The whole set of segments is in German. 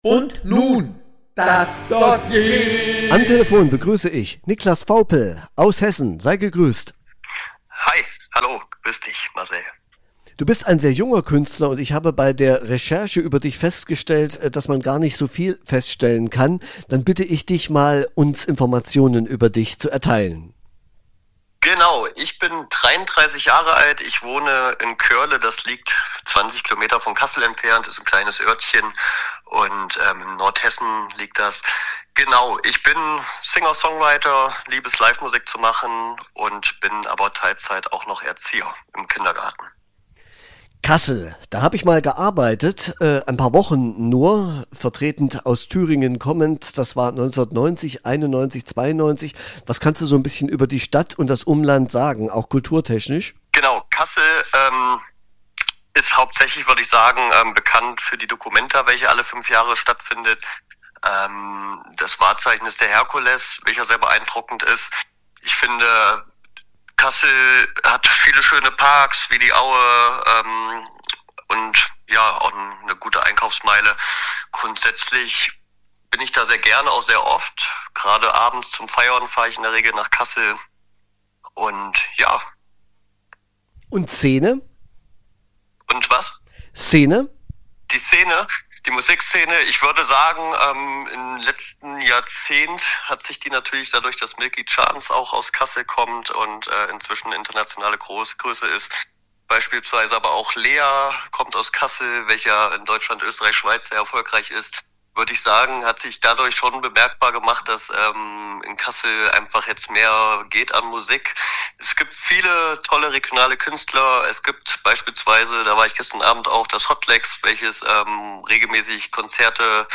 Und nun das Dossier. Am Telefon begrüße ich Niklas Vaupel aus Hessen. Sei gegrüßt. Hi, hallo, grüß dich, Marcel. Du bist ein sehr junger Künstler und ich habe bei der Recherche über dich festgestellt, dass man gar nicht so viel feststellen kann. Dann bitte ich dich mal, uns Informationen über dich zu erteilen. Genau, ich bin 33 Jahre alt, ich wohne in Körle, das liegt 20 Kilometer von Kassel entfernt, ist ein kleines Örtchen und in Nordhessen liegt das. Genau, ich bin Singer-Songwriter, liebe es Live-Musik zu machen und bin aber Teilzeit auch noch Erzieher im Kindergarten. Kassel, da habe ich mal gearbeitet, ein paar Wochen nur, vertretend aus Thüringen kommend, das war 1990, 91, 92. Was kannst du so ein bisschen über die Stadt und das Umland sagen, auch kulturtechnisch? Genau, Kassel ist hauptsächlich, würde ich sagen, bekannt für die Documenta, welche alle 5 Jahre stattfindet. Das Wahrzeichen ist der Herkules, welcher sehr beeindruckend ist. Ich finde, Kassel hat viele schöne Parks wie die Aue und ja, auch eine gute Einkaufsmeile. Grundsätzlich bin ich da sehr gerne, auch sehr oft. Gerade abends zum Feiern fahre ich in der Regel nach Kassel. Und ja. Und Szene? Und was? Szene? Die Szene, die Musikszene, ich würde sagen, im letzten Jahrzehnt hat sich die natürlich dadurch, dass Milky Chance auch aus Kassel kommt und inzwischen internationale Größe ist. Beispielsweise aber auch Lea kommt aus Kassel, welcher in Deutschland, Österreich, Schweiz sehr erfolgreich ist. Würde ich sagen, hat sich dadurch schon bemerkbar gemacht, dass in Kassel einfach jetzt mehr geht an Musik. Es gibt viele tolle regionale Künstler. Es gibt beispielsweise, da war ich gestern Abend auch, das Hotlegs, welches regelmäßig Konzerte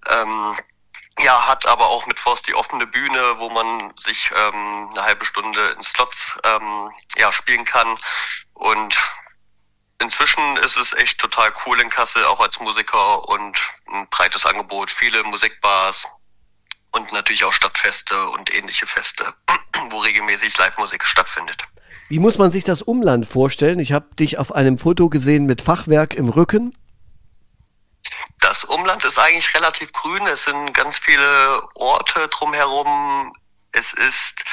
hat, aber auch mittwochs die offene Bühne, wo man sich eine halbe Stunde in Slots spielen kann. Und inzwischen ist es echt total cool in Kassel, auch als Musiker, und ein breites Angebot, viele Musikbars und natürlich auch Stadtfeste und ähnliche Feste, wo regelmäßig Live-Musik stattfindet. Wie muss man sich das Umland vorstellen? Ich habe dich auf einem Foto gesehen mit Fachwerk im Rücken. Das Umland ist eigentlich relativ grün, es sind ganz viele Orte drumherum, es ist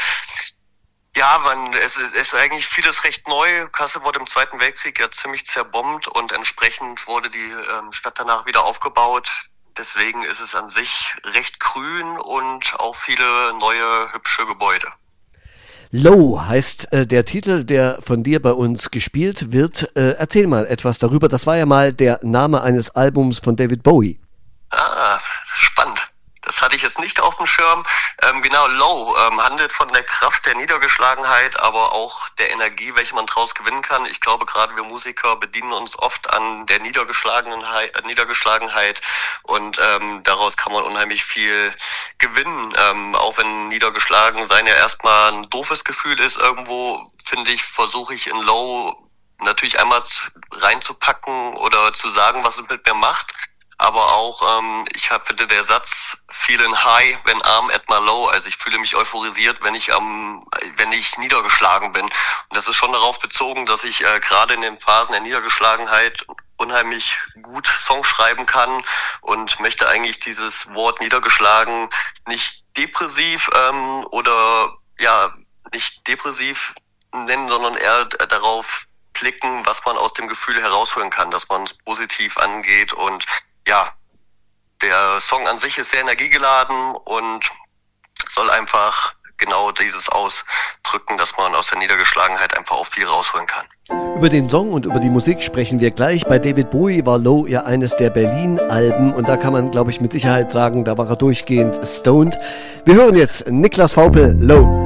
eigentlich vieles recht neu. Kassel wurde im Zweiten Weltkrieg ja ziemlich zerbombt und entsprechend wurde die Stadt danach wieder aufgebaut. Deswegen ist es an sich recht grün und auch viele neue, hübsche Gebäude. Low heißt der Titel, der von dir bei uns gespielt wird. Erzähl mal etwas darüber. Das war ja mal der Name eines Albums von David Bowie. Ah, spannend. Das hatte ich jetzt nicht auf dem Schirm. Low handelt von der Kraft der Niedergeschlagenheit, aber auch der Energie, welche man daraus gewinnen kann. Ich glaube, gerade wir Musiker bedienen uns oft an der Niedergeschlagenheit und daraus kann man unheimlich viel gewinnen. Auch wenn niedergeschlagen sein ja erstmal ein doofes Gefühl ist irgendwo, finde ich, versuche ich in Low natürlich einmal reinzupacken oder zu sagen, was es mit mir macht. Aber auch, finde der Satz feeling high when I'm at my low, also ich fühle mich euphorisiert, wenn ich niedergeschlagen bin. Und das ist schon darauf bezogen, dass ich gerade in den Phasen der Niedergeschlagenheit unheimlich gut Songs schreiben kann und möchte eigentlich dieses Wort niedergeschlagen nicht depressiv nicht depressiv nennen, sondern eher darauf klicken, was man aus dem Gefühl herausholen kann, dass man es positiv angeht. Und ja, der Song an sich ist sehr energiegeladen und soll einfach genau dieses ausdrücken, dass man aus der Niedergeschlagenheit einfach auch viel rausholen kann. Über den Song und über die Musik sprechen wir gleich. Bei David Bowie war Low ja eines der Berlin-Alben und da kann man, glaube ich, mit Sicherheit sagen, da war er durchgehend stoned. Wir hören jetzt Niklas Vaupel, Low.